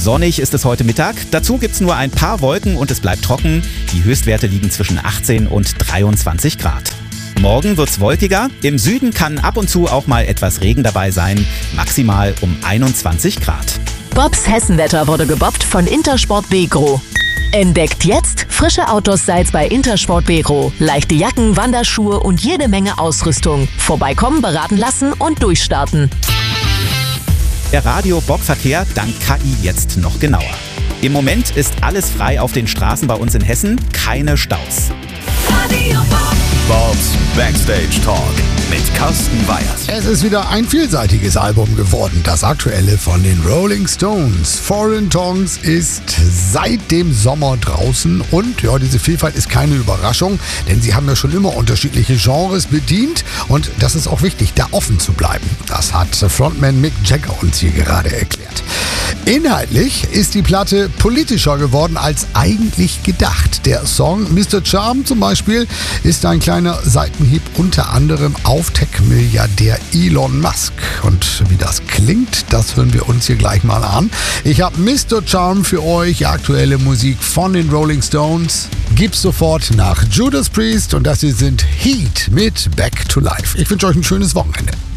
Sonnig ist es heute Mittag. Dazu gibt's nur ein paar Wolken und es bleibt trocken. Die Höchstwerte liegen zwischen 18 und 23 Grad. Morgen wird's wolkiger. Im Süden kann ab und zu auch mal etwas Regen dabei sein. Maximal um 21 Grad. Bobs Hessenwetter wurde gebobbt von Intersport Begro. Entdeckt jetzt frische Autos-Styles bei Intersport Begro. Leichte Jacken, Wanderschuhe und jede Menge Ausrüstung. Vorbeikommen, beraten lassen und durchstarten. Der Radio-Bob-Verkehr dank KI jetzt noch genauer. Im Moment ist alles frei auf den Straßen bei uns in Hessen. Keine Staus. Radio Bob. Bobs Backstage Talk mit Carsten Weyers. Es ist wieder ein vielseitiges Album geworden. Das aktuelle von den Rolling Stones. Foreign Tongues ist seit dem Sommer draußen und ja, diese Vielfalt ist keine Überraschung, denn sie haben ja schon immer unterschiedliche Genres bedient und das ist auch wichtig, da offen zu bleiben. Das hat Frontman Mick Jagger uns hier gerade erklärt. Inhaltlich ist die Platte politischer geworden als eigentlich gedacht. Der Song Mr. Charm zum Beispiel ist ein kleiner Seitenhieb unter anderem auf Tech-Milliardär Elon Musk. Und wie das klingt, das hören wir uns hier gleich mal an. Ich habe Mr. Charm für euch, aktuelle Musik von den Rolling Stones. Gibt's sofort nach Judas Priest und das hier sind Heat mit Back to Life. Ich wünsche euch ein schönes Wochenende.